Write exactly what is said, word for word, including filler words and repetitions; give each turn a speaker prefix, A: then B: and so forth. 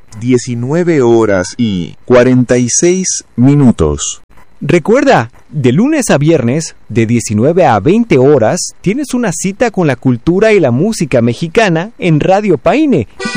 A: diecinueve horas y cuarenta y seis minutos.
B: Recuerda, de lunes a viernes, de diecinueve a veinte horas, tienes una cita con la cultura y la música mexicana en Radio Paine.